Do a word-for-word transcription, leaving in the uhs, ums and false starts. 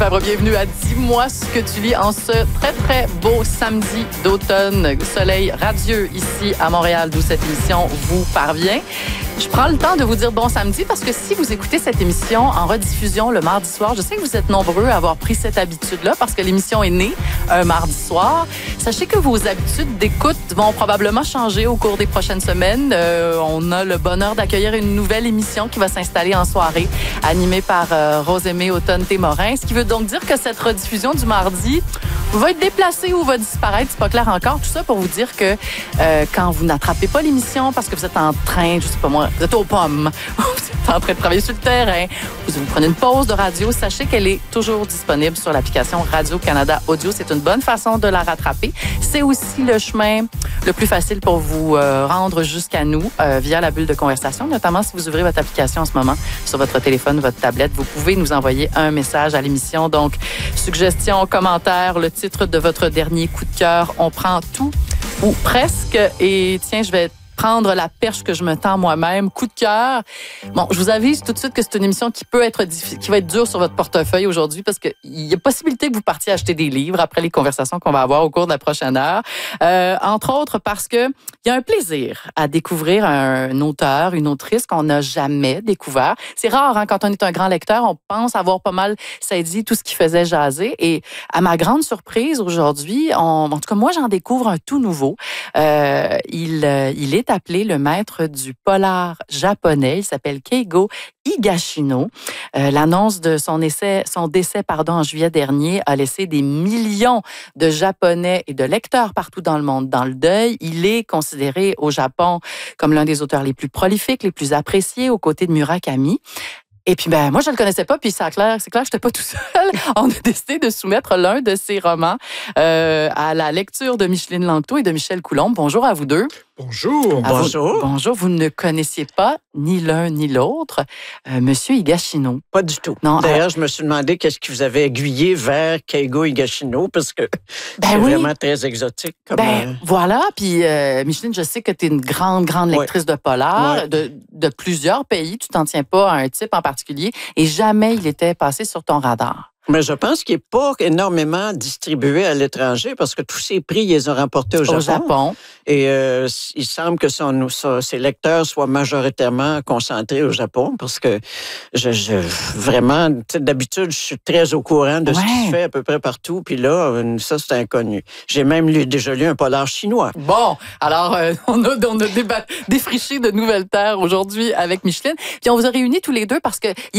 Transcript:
Fabre, bienvenue à Dis-moi ce que tu lis en ce très, très beau samedi d'automne. Soleil radieux ici à Montréal, d'où cette émission vous parvient. Je prends le temps de vous dire bon samedi parce que si vous écoutez cette émission en rediffusion le mardi soir, je sais que vous êtes nombreux à avoir pris cette habitude-là parce que l'émission est née un mardi soir. Sachez que vos habitudes d'écoute vont probablement changer au cours des prochaines semaines. Euh, on a le bonheur d'accueillir une nouvelle émission qui va s'installer en soirée, animée par euh, Rosemée Automne-Témorin, ce qui veut donc dire que cette rediffusion du mardi va être déplacée ou va disparaître. C'est pas clair encore. Tout ça pour vous dire que euh, quand vous n'attrapez pas l'émission parce que vous êtes en train, je sais pas moi, vous êtes aux pommes, vous êtes en train de travailler sur le terrain, vous, vous prenez une pause de radio, sachez qu'elle est toujours disponible sur l'application Radio-Canada Audio. C'est une bonne façon de la rattraper. C'est aussi le chemin le plus facile pour vous euh, rendre jusqu'à nous euh, via la bulle de conversation, notamment si vous ouvrez votre application en ce moment sur votre téléphone, votre tablette. Vous pouvez nous envoyer un message à l'émission. Donc, suggestions, commentaires, le titre de votre dernier coup de cœur. On prend tout ou presque. Et tiens, je vais prendre la perche que je me tends moi-même. Coup de cœur. Bon, je vous avise tout de suite que c'est une émission qui peut être difficile, qui va être dure sur votre portefeuille aujourd'hui parce qu'il y a possibilité que vous partiez acheter des livres après les conversations qu'on va avoir au cours de la prochaine heure. Euh, entre autres parce que il y a un plaisir à découvrir un auteur, une autrice qu'on n'a jamais découvert. C'est rare, hein, quand on est un grand lecteur, on pense avoir pas mal saisi tout ce qui faisait jaser. Et à ma grande surprise, aujourd'hui, on, en tout cas, moi, j'en découvre un tout nouveau. Euh, il, il est appelé le maître du polar japonais. Il s'appelle Keigo Higashino. Euh, l'annonce de son, essai, son décès pardon, en juillet dernier a laissé des millions de Japonais et de lecteurs partout dans le monde dans le deuil. Il est considéré au Japon comme l'un des auteurs les plus prolifiques, les plus appréciés, aux côtés de Murakami. Et puis, ben, moi, je ne le connaissais pas, puis c'est clair, c'est clair que je n'étais pas tout seul. On a décidé de soumettre l'un de ses romans euh, à la lecture de Micheline Langto et de Michel Coulombe. Bonjour à vous deux. Bonjour. À Bonjour. Vous, bonjour. Vous ne connaissiez pas ni l'un ni l'autre euh, Monsieur Higashino. Pas du tout. Non, D'ailleurs, euh, je me suis demandé qu'est-ce qui vous avait aiguillé vers Keigo Higashino, parce que ben c'est oui. vraiment très exotique. Comme, ben euh... voilà. Puis, euh, Micheline, je sais que tu es une grande, grande lectrice ouais. de polar ouais. de, de plusieurs pays. Tu t'en tiens pas à un type en particulier et jamais il était passé sur ton radar. Mais je pense qu'il n'est pas énormément distribué à l'étranger parce que tous ses prix, ils les ont remportés au Japon. Au Japon. Et euh, il semble que son, son, ses lecteurs soient majoritairement concentrés au Japon parce que je, je vraiment, d'habitude, je suis très au courant de ouais. ce qui se fait à peu près partout. Puis là, ça, c'est inconnu. J'ai même lu, déjà lu un polar chinois. Bon, alors, euh, on a, on a débat, défriché de nouvelles terres aujourd'hui avec Micheline. Puis on vous a réunis tous les deux parce que